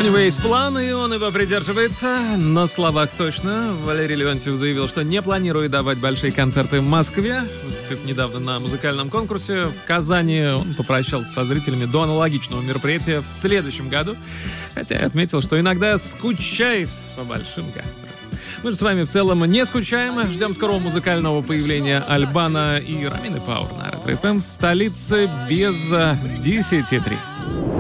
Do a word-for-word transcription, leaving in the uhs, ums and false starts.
У него есть план, и он его придерживается. На словах точно. Валерий Леонтьев заявил, что не планирует давать большие концерты в Москве. Выступив недавно на музыкальном конкурсе в Казани, он попрощался со зрителями до аналогичного мероприятия в следующем году. Хотя и отметил, что иногда скучает по большим гастролям. Мы же с вами в целом не скучаем. Ждем скорого музыкального появления Альбана и Ромины Пауэр на Ретро эф эм в столице без десяти три.